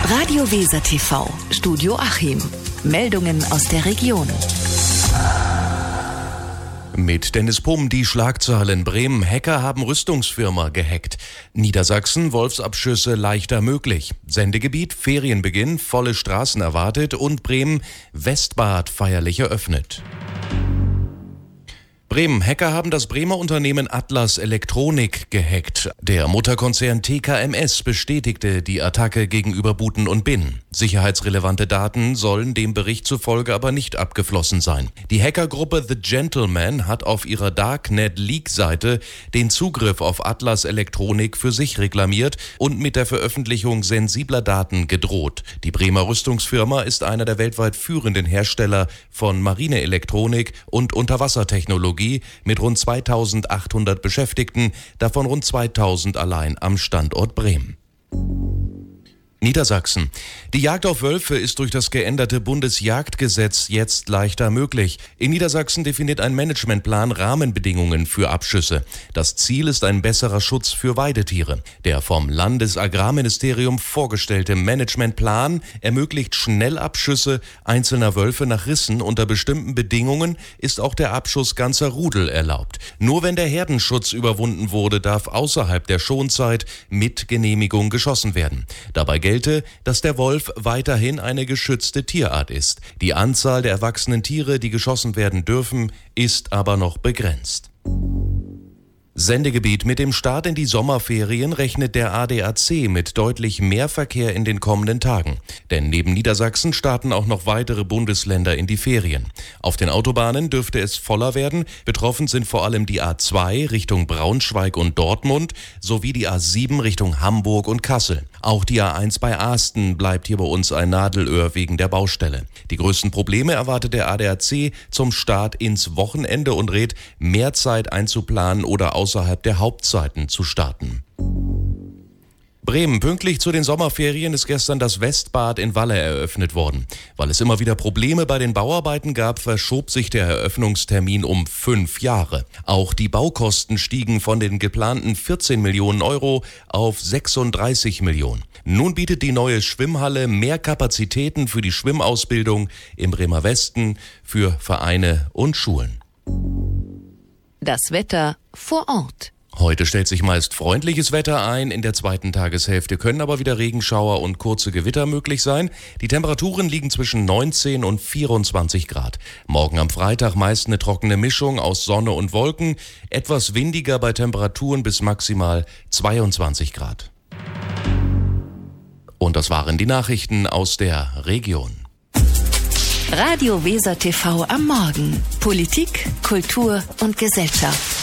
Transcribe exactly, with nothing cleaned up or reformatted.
Radio Weser T V, Studio Achim. Meldungen aus der Region. Mit Dennis Pumm die Schlagzeilen. Bremen: Hacker haben Rüstungsfirma gehackt. Niedersachsen: Wolfsabschüsse leichter möglich. Sendegebiet: Ferienbeginn, volle Straßen erwartet. Und Bremen: Westbad feierlich eröffnet. Bremen: Hacker haben das Bremer Unternehmen Atlas Elektronik gehackt. Der Mutterkonzern T K M S bestätigte die Attacke gegenüber Buten und Bin. Sicherheitsrelevante Daten sollen dem Bericht zufolge aber nicht abgeflossen sein. Die Hackergruppe The Gentleman hat auf ihrer Darknet-Leak-Seite den Zugriff auf Atlas Elektronik für sich reklamiert und mit der Veröffentlichung sensibler Daten gedroht. Die Bremer Rüstungsfirma ist einer der weltweit führenden Hersteller von Marineelektronik und Unterwassertechnologie mit rund zweitausendachthundert Beschäftigten, davon rund zweitausend allein am Standort Bremen. Niedersachsen: Die Jagd auf Wölfe ist durch das geänderte Bundesjagdgesetz jetzt leichter möglich. In Niedersachsen definiert ein Managementplan Rahmenbedingungen für Abschüsse. Das Ziel ist ein besserer Schutz für Weidetiere. Der vom Landesagrarministerium vorgestellte Managementplan ermöglicht Schnellabschüsse einzelner Wölfe nach Rissen. Unter bestimmten Bedingungen ist auch der Abschuss ganzer Rudel erlaubt. Nur wenn der Herdenschutz überwunden wurde, darf außerhalb der Schonzeit mit Genehmigung geschossen werden. Dabei gelte, dass der Wolf weiterhin eine geschützte Tierart ist. Die Anzahl der erwachsenen Tiere, die geschossen werden dürfen, ist aber noch begrenzt. Sendegebiet: Mit dem Start in die Sommerferien rechnet der A D A C mit deutlich mehr Verkehr in den kommenden Tagen. Denn neben Niedersachsen starten auch noch weitere Bundesländer in die Ferien. Auf den Autobahnen dürfte es voller werden. Betroffen sind vor allem die A zwei Richtung Braunschweig und Dortmund sowie die A sieben Richtung Hamburg und Kassel. Auch die A eins bei Asten bleibt hier bei uns ein Nadelöhr wegen der Baustelle. Die größten Probleme erwartet der A D A C zum Start ins Wochenende und rät, mehr Zeit einzuplanen oder außerhalb der Hauptzeiten zu starten. Bremen: Pünktlich zu den Sommerferien ist gestern das Westbad in Walle eröffnet worden. Weil es immer wieder Probleme bei den Bauarbeiten gab, verschob sich der Eröffnungstermin um fünf Jahre. Auch die Baukosten stiegen von den geplanten vierzehn Millionen Euro auf sechsunddreißig Millionen. Nun bietet die neue Schwimmhalle mehr Kapazitäten für die Schwimmausbildung im Bremer Westen, für Vereine und Schulen. Das Wetter vor Ort. Heute stellt sich meist freundliches Wetter ein. In der zweiten Tageshälfte können aber wieder Regenschauer und kurze Gewitter möglich sein. Die Temperaturen liegen zwischen neunzehn und vierundzwanzig Grad. Morgen am Freitag meist eine trockene Mischung aus Sonne und Wolken. Etwas windiger bei Temperaturen bis maximal zweiundzwanzig Grad. Und das waren die Nachrichten aus der Region. Radio Weser T V am Morgen. Politik, Kultur und Gesellschaft.